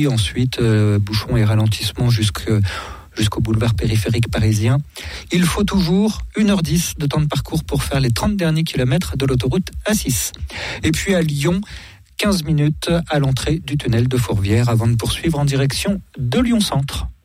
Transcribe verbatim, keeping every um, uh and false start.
Paris. Ensuite, euh, bouchons et ralentissements jusque, jusqu'au boulevard périphérique parisien. Il faut toujours une heure dix de temps de parcours pour faire les trente derniers kilomètres de l'autoroute A six. Et puis à Lyon, quinze minutes à l'entrée du tunnel de Fourvière avant de poursuivre en direction de Lyon Centre.